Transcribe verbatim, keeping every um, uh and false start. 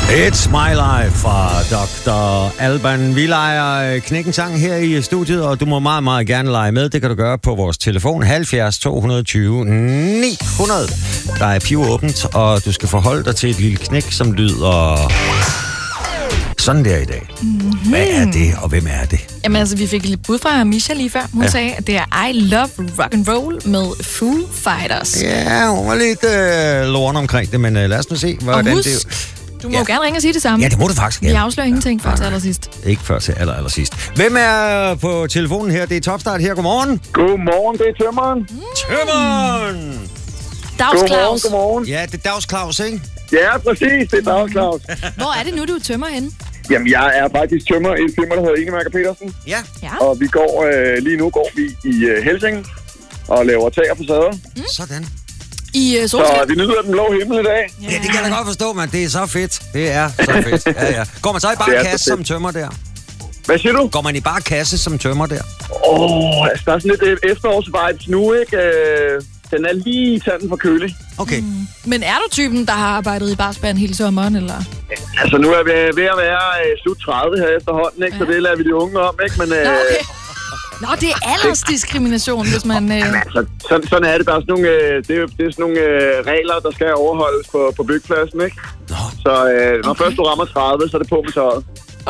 It's My Life fra doktor Alban. Vi leger Knækkensang her i studiet, og du må meget, meget gerne lege med. Det kan du gøre på vores telefon halvfjerds to tyve ni hundrede. Der er pivåbent, og du skal forholde dig til et lille knæk, som lyder sådan der i dag. Mm-hmm. Hvad er det, og hvem er det? Jamen altså, vi fik et bud fra Misha lige før. Hun ja. sagde, at det er I Love Rock and Roll med Foo Fighters. Ja, hun var lidt øh, lorne omkring det, men øh, lad os nu se, hvordan husk, det... Du må ja. gerne ringe og sige det samme. Ja, det må du faktisk gerne. Vi afslører ingenting før til allersidst. Ikke før til aller, aller sidst. Hvem er på telefonen her? Det er Topstart her. Godmorgen. Godmorgen, det er Tømmeren. Mm. Tømmeren! Dags Claus. Godmorgen, godmorgen. Ja, det er Dags Claus, ikke? Ja, præcis. Det er Dags Claus. Hvor er det nu, du er tømmer henne? Jamen, jeg er faktisk tømmer i en firma, der hedder Ingemark og Petersen. Ja. ja. Og vi går, øh, lige nu går vi i øh, Helsing og laver tag og facader. Mm. Sådan. I uh, solskin? Så vi nyder den blå himmel i dag. Ja, det kan jeg da godt forstå, men det er så fedt. Det er så fedt. Ja, ja. Går man så i bare kasse som tømmer der? Hvad siger du? Går man i bare kasse som tømmer der? Åh, oh, altså, der er sådan lidt efterårsvibes nu, ikke? Øh, den er lige tanden for kølig. Okay. Mm. Men er du typen, der har arbejdet i barspand hele sommeren, eller? Altså, nu er vi ved at være øh, slut tredive her efterhånden, ikke? Ja. Så det lader vi de unge om, ikke? Men, øh, Nå, okay. Nå, det er aldersdiskrimination, hvis man... Øh... Jamen, altså, sådan, sådan er det. Der er sådan nogle, øh, det, er, det er sådan nogle øh, regler, der skal overholdes på, på byggepladsen, ikke? Nå. Så øh, når okay. først du rammer tredive, så er det på med tøjet.